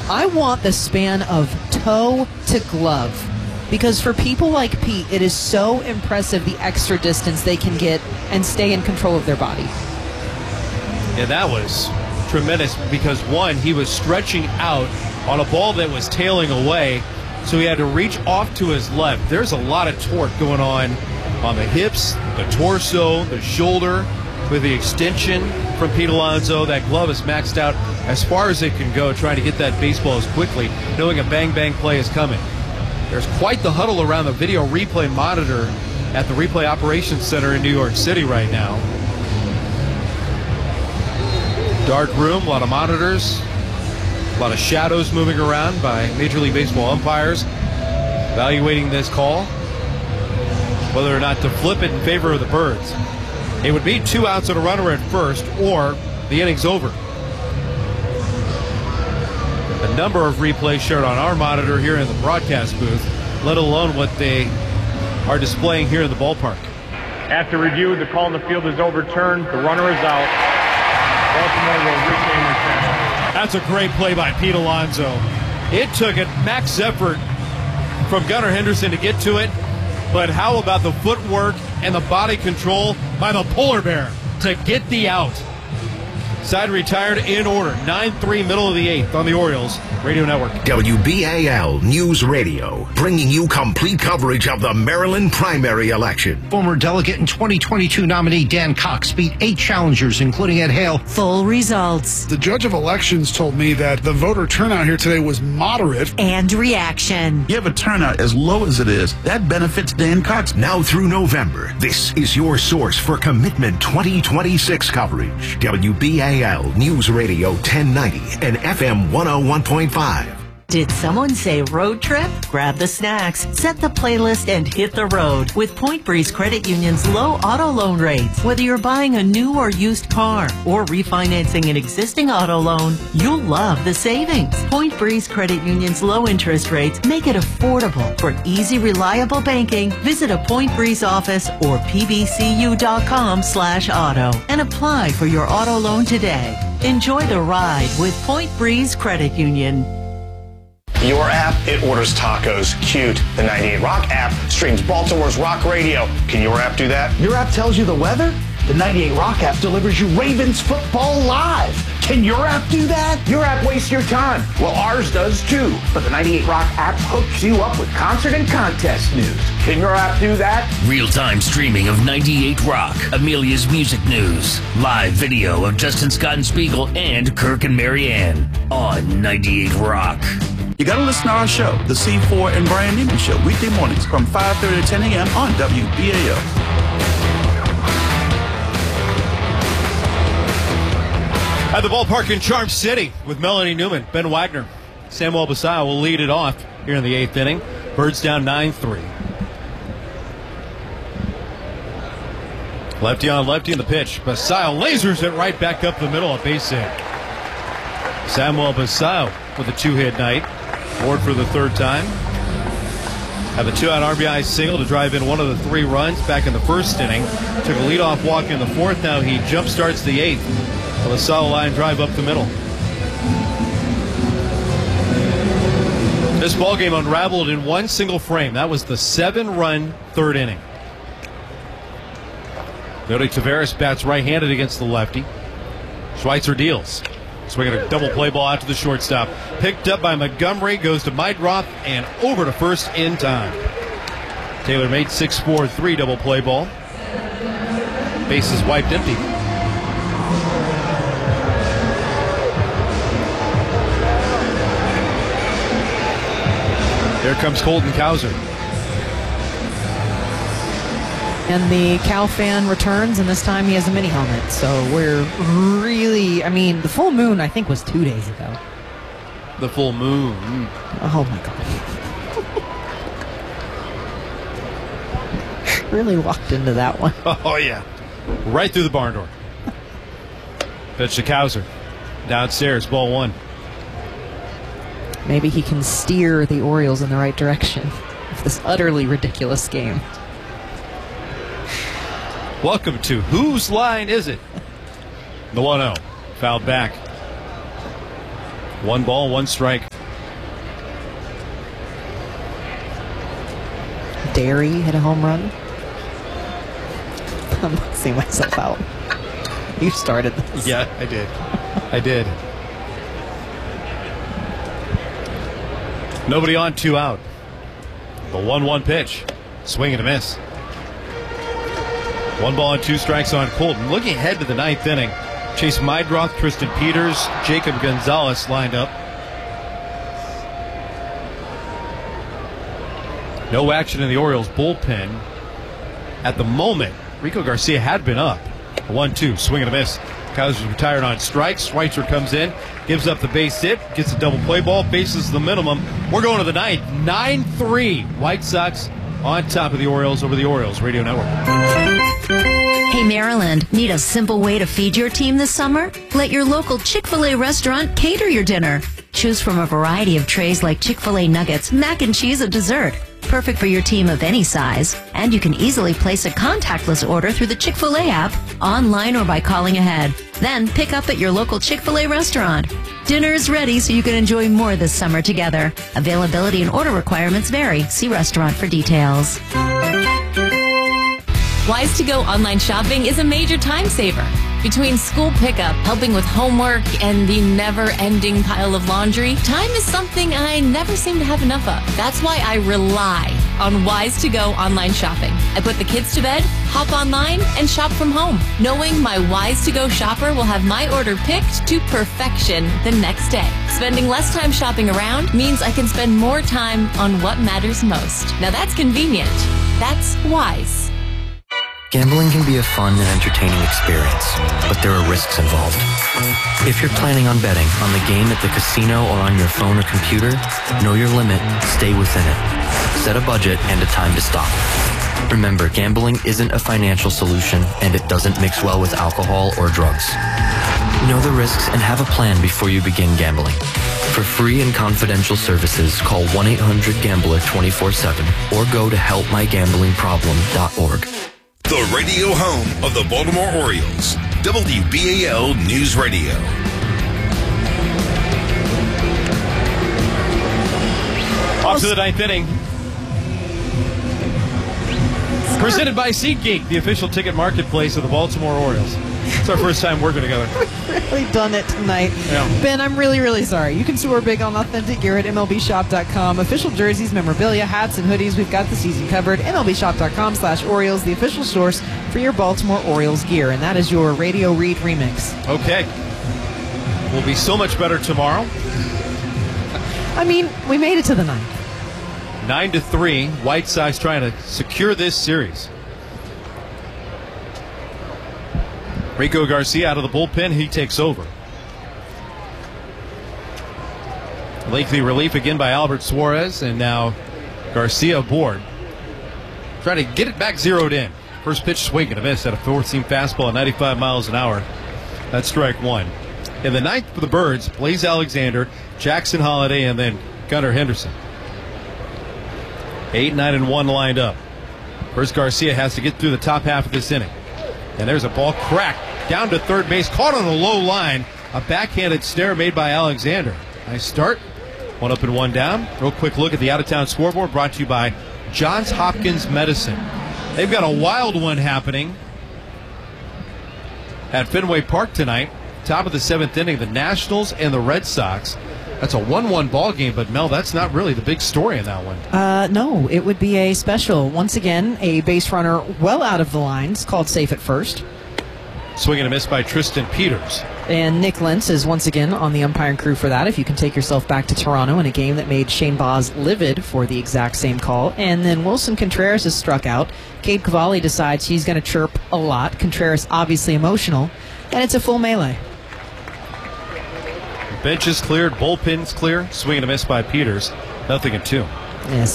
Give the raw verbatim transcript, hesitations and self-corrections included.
I want the span of toe to glove. Because for people like Pete, it is so impressive the extra distance they can get and stay in control of their body. Yeah, that was tremendous because, one, he was stretching out on a ball that was tailing away, so he had to reach off to his left. There's a lot of torque going on on the hips, the torso, the shoulder, with the extension from Pete Alonso. That glove is maxed out as far as it can go, trying to get that baseball as quickly, knowing a bang-bang play is coming. There's quite the huddle around the video replay monitor at the Replay Operations Center in New York City right now. Dark room, a lot of monitors, a lot of shadows moving around by Major League Baseball umpires evaluating this call, whether or not to flip it in favor of the Birds. It would be two outs and a runner at first, or the inning's over. A number of replays shared on our monitor here in the broadcast booth, let alone what they are displaying here in the ballpark. After review, the call in the field is overturned. The runner is out. Baltimore will regain their chance. That's a great play by Pete Alonso. It took a max effort from Gunnar Henderson to get to it, but how about the footwork and the body control by the polar bear to get the out? Side retired in order. nine three, middle of the eighth on the Orioles Radio Network. W B A L News Radio, bringing you complete coverage of the Maryland primary election. Former delegate and twenty twenty-two nominee Dan Cox beat eight challengers, including Ed Hale. Full results. The judge of elections told me that the voter turnout here today was moderate. And reaction. You have a turnout as low as it is. That benefits Dan Cox. Now through November, this is your source for Commitment twenty twenty-six coverage. W B A L News Radio ten ninety and F M one oh one point five. Did someone say road trip? Grab the snacks, set the playlist, and hit the road with Point Breeze Credit Union's low auto loan rates. Whether you're buying a new or used car or refinancing an existing auto loan, you'll love the savings. Point Breeze Credit Union's low interest rates make it affordable. For easy, reliable banking, visit a Point Breeze office or P B C U dot com slash auto and apply for your auto loan today. Enjoy the ride with Point Breeze Credit Union. Your app, it orders tacos. Cute. The ninety-eight Rock app streams Baltimore's rock radio. Can your app do that? Your app tells you the weather? The ninety-eight Rock app delivers you Ravens football live. Can your app do that? Your app wastes your time. Well, ours does too. But the ninety-eight Rock app hooks you up with concert and contest news. Can your app do that? Real-time streaming of ninety-eight Rock, Amelia's music news, live video of Justin Scott and Spiegel and Kirk and Marianne on ninety-eight Rock. You got to listen to our show, the C four and Brian Newman Show, weekday mornings from five thirty to ten a.m. on W B A L. At the ballpark in Charm City with Melanie Newman, Ben Wagner. Samuel Basallo will lead it off here in the eighth inning. Birds down nine three. Lefty on lefty in the pitch. Basallo lasers it right back up the middle, a base hit. Samuel Basallo with a two-hit night. Ward for the third time. Have a two-out R B I single to drive in one of the three runs back in the first inning. Took a leadoff walk in the fourth. Now he jump starts the eighth with a solid line drive up the middle. This ballgame unraveled in one single frame. That was the seven-run third inning. Yodi Taveras bats right-handed against the lefty. Schweitzer deals. Swinging a double play ball out to the shortstop. Picked up by Montgomery, goes to Meidroth, and over to first in time. Taylor made six four three double play ball. Bases wiped empty. There comes Colton Cowser. And the Cow fan returns, and this time he has a mini helmet. So we're really, I mean, the full moon, I think, was two days ago. The full moon. Oh, my God. Really walked into that one. Oh, yeah. Right through the barn door. Pitch to Cowser. Downstairs, ball one. Maybe he can steer the Orioles in the right direction of this utterly ridiculous game. Welcome to Whose Line Is It? The one oh. Fouled back. One ball, one strike. Derry hit a home run. I'm boxing myself out. You started this. Yeah, I did. I did. Nobody on, two out. The one one pitch. Swing and a miss. One ball and two strikes on Colton. Looking ahead to the ninth inning. Chase Meidroth, Tristan Peters, Jacob Gonzalez lined up. No action in the Orioles bullpen. At the moment, Rico Garcia had been up. A one two, swing and a miss. Kaiser's retired on strikes. Schweitzer comes in, gives up the base hit, gets a double play ball, bases the minimum. We're going to the ninth. nine three. White Sox on top of the Orioles over the Orioles Radio Network. Hey, Maryland, need a simple way to feed your team this summer? Let your local Chick-fil-A restaurant cater your dinner. Choose from a variety of trays like Chick-fil-A nuggets, mac and cheese, and dessert. Perfect for your team of any size. And you can easily place a contactless order through the Chick-fil-A app, online or by calling ahead. Then pick up at your local Chick-fil-A restaurant. Dinner is ready so you can enjoy more this summer together. Availability and order requirements vary. See restaurant for details. Wise to Go online shopping is a major time saver. Between school pickup, helping with homework, and the never-ending pile of laundry, time is something I never seem to have enough of. That's why I rely on Wise to Go online shopping. I put the kids to bed, hop online, and shop from home, knowing my Wise to Go shopper will have my order picked to perfection the next day. Spending less time shopping around means I can spend more time on what matters most. Now that's convenient. That's Wise. Gambling can be a fun and entertaining experience, but there are risks involved. If you're planning on betting on the game at the casino or on your phone or computer, know your limit, stay within it. Set a budget and a time to stop. Remember, gambling isn't a financial solution, and it doesn't mix well with alcohol or drugs. Know the risks and have a plan before you begin gambling. For free and confidential services, call one eight hundred gambler twenty-four seven or go to help my gambling problem dot org. The radio home of the Baltimore Orioles, W B A L News Radio. Off to the ninth inning. Presented by SeatGeek, the official ticket marketplace of the Baltimore Orioles. It's our first time working together. We've really done it tonight. Yeah. Ben, I'm really, really sorry. You can store big on authentic gear at M L B shop dot com. Official jerseys, memorabilia, hats, and hoodies. We've got the season covered. M L B shop dot com slash Orioles, the official source for your Baltimore Orioles gear. And that is your Radio Read remix. Okay. We'll be so much better tomorrow. I mean, we made it to the ninth. Nine to three. White Sox trying to secure this series. Rico Garcia out of the bullpen. He takes over. Lengthy relief again by Albert Suarez, and now Garcia aboard. Trying to get it back zeroed in. First pitch swing and a miss at a four-seam fastball at ninety-five miles an hour. That's strike one. In the ninth for the Birds, Blaze Alexander, Jackson Holiday, and then Gunnar Henderson. Eight, nine, and one lined up. First, Garcia has to get through the top half of this inning. And there's a ball cracked down to third base, caught on a low line. A backhanded snare made by Alexander. Nice start. One up and one down. Real quick look at the out-of-town scoreboard brought to you by Johns Hopkins Medicine. They've got a wild one happening at Fenway Park tonight. Top of the seventh inning, the Nationals and the Red Sox. That's a one one ball game, but Mel, that's not really the big story in that one. Uh, no, it would be a special. Once again, a base runner well out of the lines, called safe at first. Swing and a miss by Tristan Peters. And Nick Lentz is once again on the umpiring crew for that, if you can take yourself back to Toronto in a game that made Shane Boz livid for the exact same call. And then Wilson Contreras is struck out. Cade Cavalli decides he's going to chirp a lot. Contreras obviously emotional. And it's a full melee. Bench is cleared, bullpen's clear. Swing and a miss by Peters. Nothing at two. Yes.